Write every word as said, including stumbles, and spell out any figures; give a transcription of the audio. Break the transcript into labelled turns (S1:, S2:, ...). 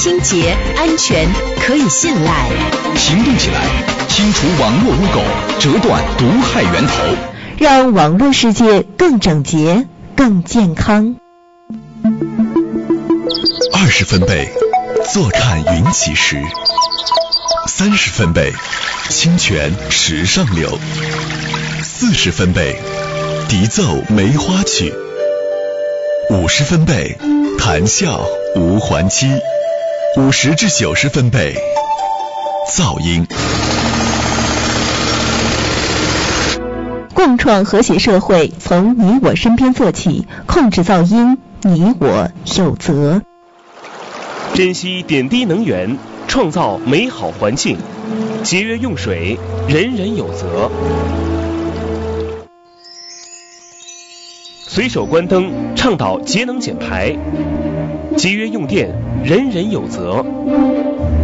S1: 清洁、安全，可以信赖。
S2: 行动起来，清除网络污狗，折断毒害源头，
S3: 让网络世界更整洁、更健康。
S4: 二十分贝，坐看云起时；三十分贝，清泉时尚流；四十分贝，笛奏梅花曲；五十分贝，谈笑无还期；五十至九十分贝，噪音。
S3: 共创和谐社会，从你我身边做起，控制噪音，你我有责。
S5: 珍惜点滴能源，创造美好环境，节约用水，人人有责。随手关灯，倡导节能减排，节约用电，人人有责。